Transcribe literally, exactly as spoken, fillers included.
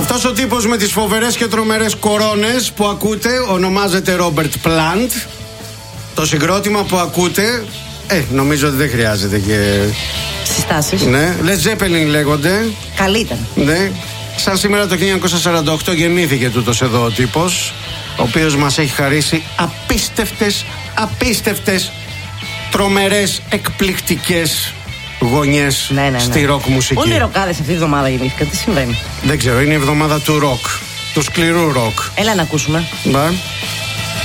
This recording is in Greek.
Αυτός ο τύπος με τις φοβερές και τρομερές κορώνες που ακούτε ονομάζεται Ρόμπερτ Πλάντ. Το συγκρότημα που ακούτε, ε, νομίζω ότι δεν χρειάζεται και συστάσεις. Ναι, Led Zeppelin λέγονται. Καλή ήταν. Ναι. Σαν σήμερα το χίλια εννιακόσια σαράντα οκτώ γεννήθηκε τούτος εδώ ο τύπος, ο οποίος μας έχει χαρίσει απίστευτες, απίστευτες, τρομερές, εκπληκτικές γωνιές ναι, ναι, ναι. στη ροκ μουσική. Όλοι οι ροκάδες αυτή τη εβδομάδα γεννήθηκαν. Τι συμβαίνει? Δεν ξέρω, είναι η εβδομάδα του ροκ, του σκληρού ροκ. Έλα να ακούσουμε. Μπα.